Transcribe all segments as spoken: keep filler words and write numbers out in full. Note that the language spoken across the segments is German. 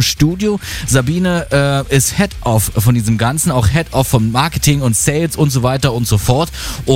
Studio. Sabine äh, ist Head-Off von diesem Ganzen, auch Head-Off von Marketing und Sales und so weiter und so fort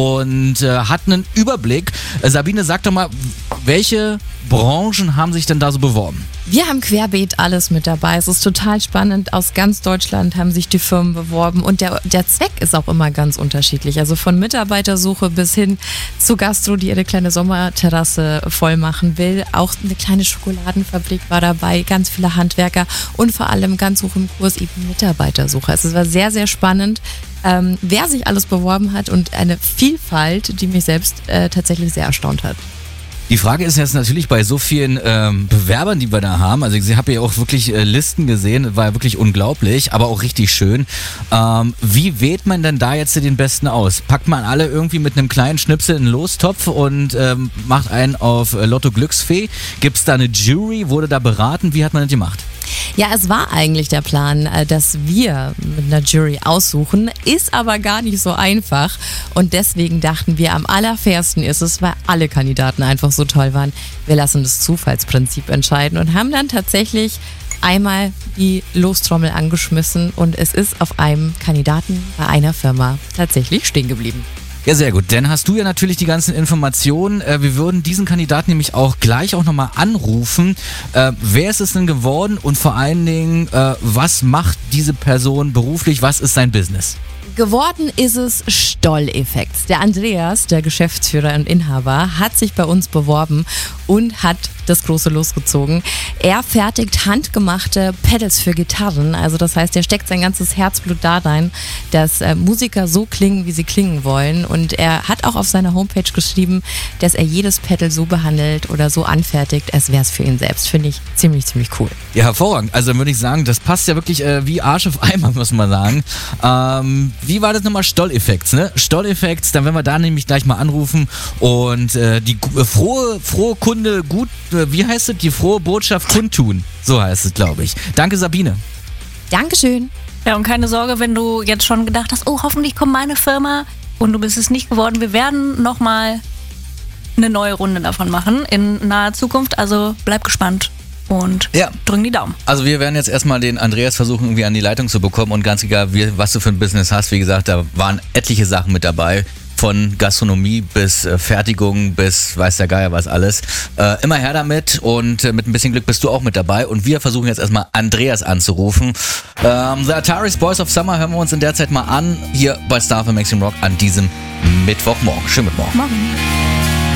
und äh, hat einen Überblick. Äh, Sabine, sag doch mal, welche Branchen haben sich denn da so beworben? Wir haben querbeet alles mit dabei. Es ist total spannend. Aus ganz Deutschland haben sich die Firmen beworben und der, der Zweck ist auch immer ganz unterschiedlich. Also von Mitarbeitersuche bis hin zu Gastro, die ihre kleine Sommerterrasse voll machen will. Auch eine kleine Schokoladenfabrik war dabei, ganz viele Handwerker und vor allem ganz hoch im Kurs eben Mitarbeitersuche. Also es war sehr, sehr spannend, ähm, wer sich alles beworben hat und eine Vielfalt, die mich selbst äh, tatsächlich sehr erstaunt hat. Die Frage ist jetzt natürlich bei so vielen ähm, Bewerbern, die wir da haben, also ich habe ja auch wirklich äh, Listen gesehen, war ja wirklich unglaublich, aber auch richtig schön. Ähm, wie wählt man denn da jetzt den Besten aus? Packt man alle irgendwie mit einem kleinen Schnipsel in einen Lostopf und ähm, macht einen auf äh, Lotto Glücksfee? Gibt es da eine Jury? Wurde da beraten? Wie hat man das gemacht? Ja, es war eigentlich der Plan, dass wir mit einer Jury aussuchen, ist aber gar nicht so einfach und deswegen dachten wir, am allerfairsten ist es, weil alle Kandidaten einfach so toll waren, wir lassen das Zufallsprinzip entscheiden und haben dann tatsächlich einmal die Lostrommel angeschmissen und es ist auf einem Kandidaten bei einer Firma tatsächlich stehen geblieben. Ja, sehr gut. Dann hast du ja natürlich die ganzen Informationen. Wir würden diesen Kandidaten nämlich auch gleich auch nochmal anrufen. Äh, wer ist es denn geworden und vor allen Dingen, äh, was macht diese Person beruflich? Was ist sein Business? Geworden ist es Stoll-Effekt. Der Andreas, der Geschäftsführer und Inhaber, hat sich bei uns beworben und hat das große Los gezogen. Er fertigt handgemachte Pedals für Gitarren. Also das heißt, er steckt sein ganzes Herzblut da rein, dass äh, Musiker so klingen, wie sie klingen wollen. Und er hat auch auf seiner Homepage geschrieben, dass er jedes Pedal so behandelt oder so anfertigt, als wäre es für ihn selbst. Finde ich ziemlich, ziemlich cool. Ja, hervorragend. Also dann würde ich sagen, das passt ja wirklich äh, wie Arsch auf Eimer, muss man sagen. Ähm, wie war das nochmal? Stoll-Effekt, ne? Stoll-Effekt, dann werden wir da nämlich gleich mal anrufen und äh, die äh, frohe, frohe Kunde gut, äh, wie heißt es? Die frohe Botschaft kundtun. So heißt es, glaube ich. Danke, Sabine. Dankeschön. Ja, und keine Sorge, wenn du jetzt schon gedacht hast, oh, hoffentlich kommt meine Firma und du bist es nicht geworden. Wir werden nochmal eine neue Runde davon machen in naher Zukunft, also bleib gespannt. Und ja. drücken die Daumen. Also wir werden jetzt erstmal den Andreas versuchen, irgendwie an die Leitung zu bekommen und ganz egal, wie, was du für ein Business hast, wie gesagt, da waren etliche Sachen mit dabei, von Gastronomie bis äh, Fertigung bis weiß der Geier was alles. Äh, immer her damit und äh, mit ein bisschen Glück bist du auch mit dabei und wir versuchen jetzt erstmal Andreas anzurufen. Ähm, The Ataris Boys of Summer hören wir uns in der Zeit mal an, hier bei Star für Maximum Rock an diesem Mittwochmorgen. Schönen Mittwoch. Morgen.